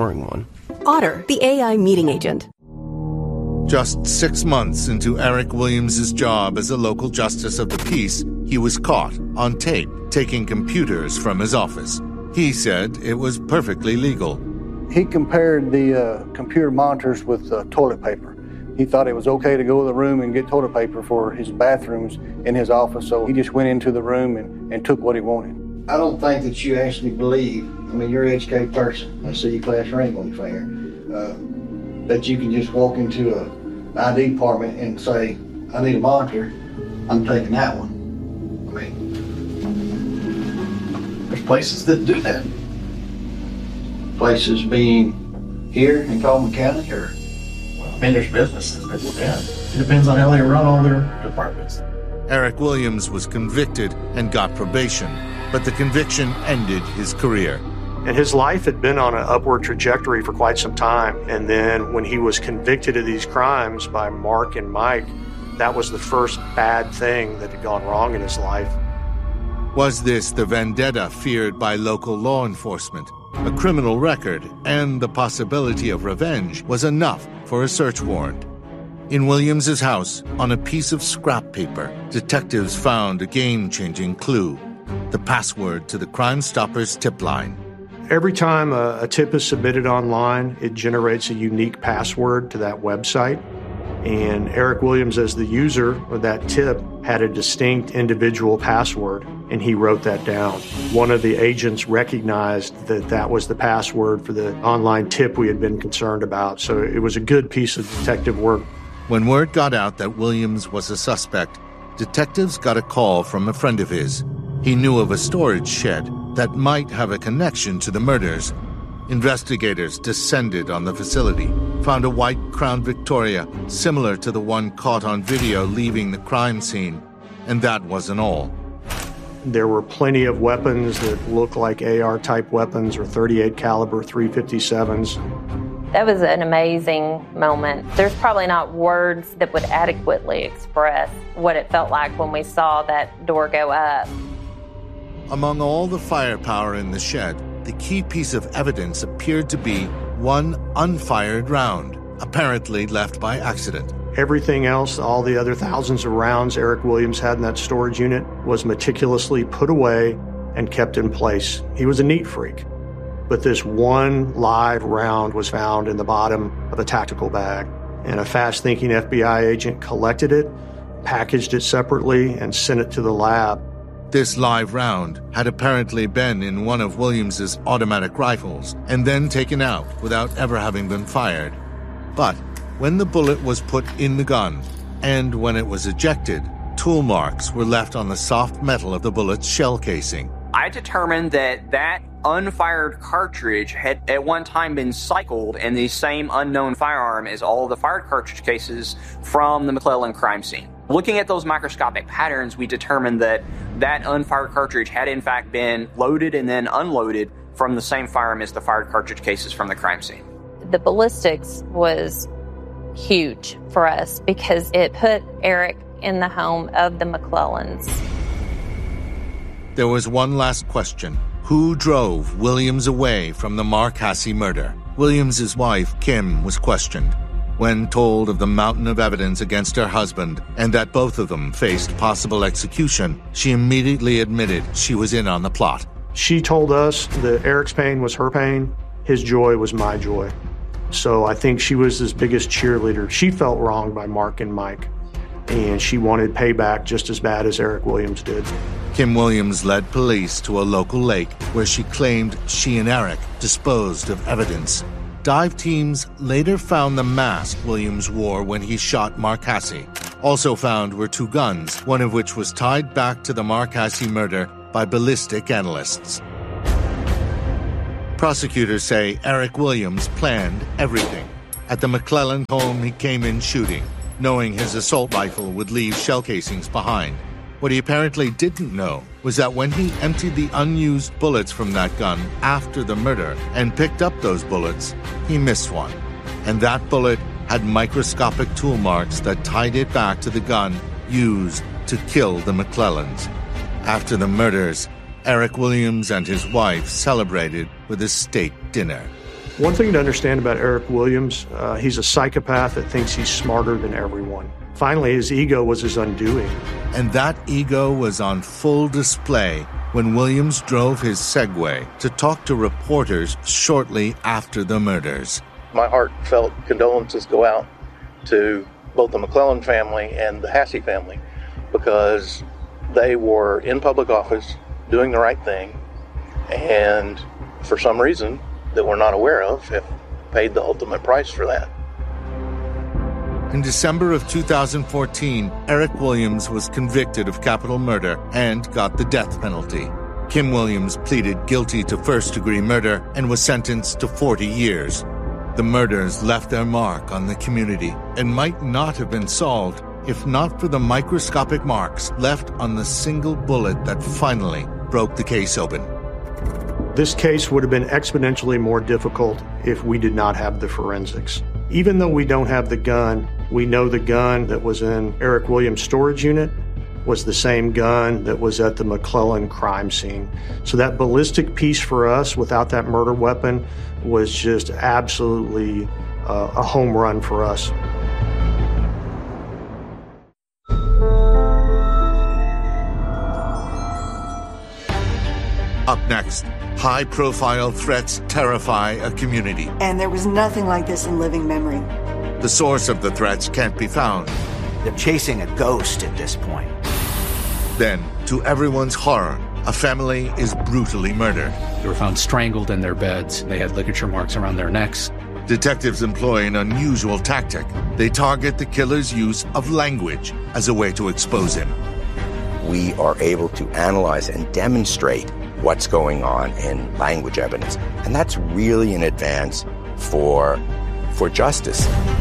ignoring one. Otter, the AI meeting agent. Just 6 months into Eric Williams' job as a local justice of the peace, he was caught on tape taking computers from his office. He said it was perfectly legal. He compared the computer monitors with toilet paper. He thought it was okay to go to the room and get toilet paper for his bathrooms in his office, so he just went into the room and took what he wanted. I don't think that you actually believe, you're an educated person. I see your class ring on your finger. That you can just walk into an ID department and say, I need a monitor, I'm taking that one. There's places that do that. Places being here in Coleman County or? There's businesses that do that. It depends on how they run all their departments. Eric Williams was convicted and got probation, but the conviction ended his career. And his life had been on an upward trajectory for quite some time. And then when he was convicted of these crimes by Mark and Mike, that was the first bad thing that had gone wrong in his life. Was this the vendetta feared by local law enforcement? A criminal record and the possibility of revenge was enough for a search warrant. In Williams's house, on a piece of scrap paper, detectives found a game-changing clue: the password to the Crime Stoppers tip line. Every time a tip is submitted online, it generates a unique password to that website. And Eric Williams, as the user of that tip, had a distinct individual password, and he wrote that down. One of the agents recognized that that was the password for the online tip we had been concerned about, so it was a good piece of detective work. When word got out that Williams was a suspect, detectives got a call from a friend of his. He knew of a storage shed that might have a connection to the murders. Investigators descended on the facility, found a white Crown Victoria similar to the one caught on video leaving the crime scene, and that wasn't all. There were plenty of weapons that looked like AR-type weapons or .38 caliber 357s. That was an amazing moment. There's probably not words that would adequately express what it felt like when we saw that door go up. Among all the firepower in the shed, the key piece of evidence appeared to be one unfired round, apparently left by accident. Everything else, all the other thousands of rounds Eric Williams had in that storage unit, was meticulously put away and kept in place. He was a neat freak. But this one live round was found in the bottom of a tactical bag, and a fast-thinking FBI agent collected it, packaged it separately, and sent it to the lab. This live round had apparently been in one of Williams's automatic rifles and then taken out without ever having been fired. But when the bullet was put in the gun and when it was ejected, tool marks were left on the soft metal of the bullet's shell casing. I determined that that unfired cartridge had at one time been cycled in the same unknown firearm as all of the fired cartridge cases from the McClellan crime scene. Looking at those microscopic patterns, we determined that that unfired cartridge had in fact been loaded and then unloaded from the same firearm as the fired cartridge cases from the crime scene. The ballistics was huge for us because it put Eric in the home of the McClellans. There was one last question. Who drove Williams away from the Mark Hasse murder? Williams's wife, Kim, was questioned. When told of the mountain of evidence against her husband and that both of them faced possible execution, she immediately admitted she was in on the plot. She told us that Eric's pain was her pain, his joy was my joy. So I think she was his biggest cheerleader. She felt wronged by Mark and Mike, and she wanted payback just as bad as Eric Williams did. Kim Williams led police to a local lake where she claimed she and Eric disposed of evidence. Dive teams later found the mask Williams wore when he shot Mark Hasse. Also found were two guns, one of which was tied back to the Mark Hasse murder by ballistic analysts. Prosecutors say Eric Williams planned everything. At the McClellan home, he came in shooting, knowing his assault rifle would leave shell casings behind. What he apparently didn't know was that when he emptied the unused bullets from that gun after the murder and picked up those bullets, he missed one. And that bullet had microscopic tool marks that tied it back to the gun used to kill the McClellans. After the murders, Eric Williams and his wife celebrated with a state dinner. One thing to understand about Eric Williams, he's a psychopath that thinks he's smarter than everyone. Finally, his ego was his undoing. And that ego was on full display when Williams drove his Segway to talk to reporters shortly after the murders. My heartfelt condolences go out to both the McClellan family and the Hassey family, because they were in public office doing the right thing, and for some reason that we're not aware of, have paid the ultimate price for that. In December of 2014, Eric Williams was convicted of capital murder and got the death penalty. Kim Williams pleaded guilty to first-degree murder and was sentenced to 40 years. The murders left their mark on the community and might not have been solved if not for the microscopic marks left on the single bullet that finally broke the case open. This case would have been exponentially more difficult if we did not have the forensics. Even though we don't have the gun, we know the gun that was in Eric Williams' storage unit was the same gun that was at the McClellan crime scene. So that ballistic piece for us without that murder weapon was just absolutely a home run for us. Up next, high-profile threats terrify a community. And there was nothing like this in living memory. The source of the threats can't be found. They're chasing a ghost at this point. Then, to everyone's horror, a family is brutally murdered. They were found strangled in their beds. They had ligature marks around their necks. Detectives employ an unusual tactic. They target the killer's use of language as a way to expose him. We are able to analyze and demonstrate what's going on in language evidence. And that's really an advance for justice.